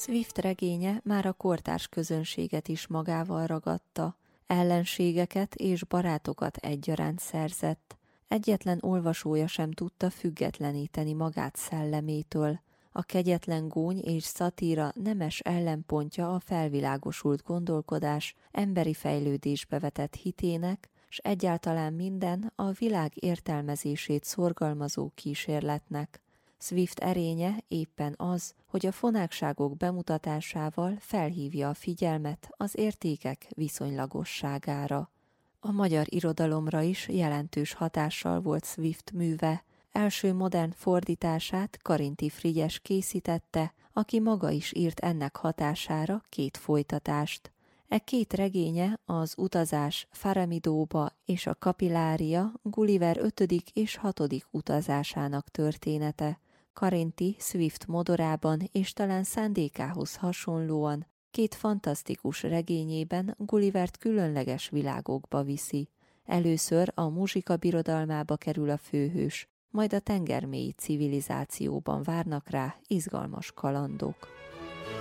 Swift regénye már a kortárs közönséget is magával ragadta, ellenségeket és barátokat egyaránt szerzett. Egyetlen olvasója sem tudta függetleníteni magát szellemétől. A kegyetlen gúny és szatíra nemes ellenpontja a felvilágosult gondolkodás emberi fejlődésbe vetett hitének, s egyáltalán minden a világ értelmezését szorgalmazó kísérletnek. Swift erénye éppen az, hogy a fonákságok bemutatásával felhívja a figyelmet az értékek viszonylagosságára. A magyar irodalomra is jelentős hatással volt Swift műve. Első modern fordítását Karinthy Frigyes készítette, aki maga is írt ennek hatására 2 folytatást. E 2 regénye, az Utazás Faramidóba és a Kapillária Gulliver 5. és 6. utazásának története. Karinthy Swift modorában és talán szándékához hasonlóan 2 fantasztikus regényében Gullivert különleges világokba viszi. Először a muzsika birodalmába kerül a főhős, majd a tengermélyi civilizációban várnak rá izgalmas kalandok.